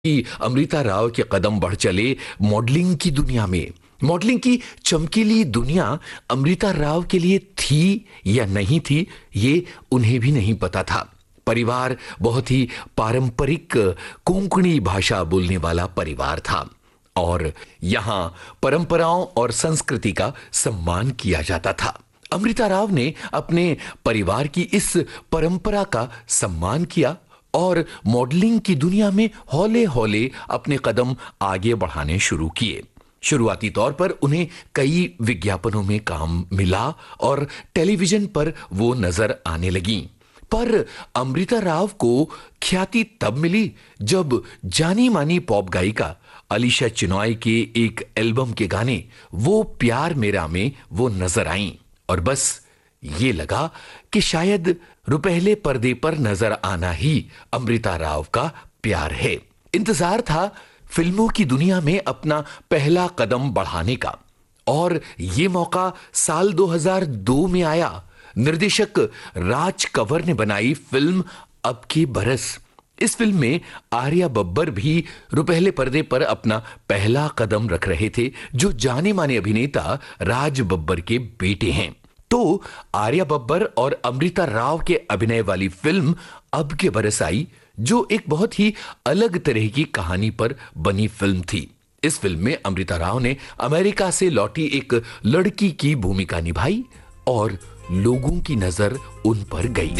कि अमृता राव के कदम बढ़ चले मॉडलिंग की दुनिया में। मॉडलिंग की चमकीली दुनिया अमृता राव के लिए थी या नहीं थी, ये उन्हें भी नहीं पता था। परिवार बहुत ही पारंपरिक कोंकणी भाषा बोलने वाला परिवार था और यहां परंपराओं और संस्कृति का सम्मान किया जाता था। अमृता राव ने अपने परिवार की इस परंपरा का सम्मान किया और मॉडलिंग की दुनिया में हौले हौले अपने कदम आगे बढ़ाने शुरू किए। शुरुआती तौर पर उन्हें कई विज्ञापनों में काम मिला और टेलीविजन पर वो नजर आने लगी। पर अमृता राव को ख्याति तब मिली जब जानी मानी पॉप गायिका अलीशा चिनॉय के एक एल्बम के गाने वो प्यार मेरा में वो नजर आईं और बस ये लगा कि शायद रुपहले पर्दे पर नजर आना ही अमृता राव का प्यार है। इंतजार था फिल्मों की दुनिया में अपना पहला कदम बढ़ाने का और ये मौका साल 2002 में आया। निर्देशक राज कंवर ने बनाई फिल्म अब की बरस। इस फिल्म में आर्या बब्बर भी रुपहले पर्दे पर अपना पहला कदम रख रहे थे, जो जाने माने अभिनेता राज बब्बर के बेटे हैं। तो आर्या बब्बर और अमृता राव के अभिनय वाली फिल्म अब के बरस आई, जो एक बहुत ही अलग तरह की कहानी पर बनी फिल्म थी। इस फिल्म में अमृता राव ने अमेरिका से लौटी एक लड़की की भूमिका निभाई और लोगों की नजर उन पर गई।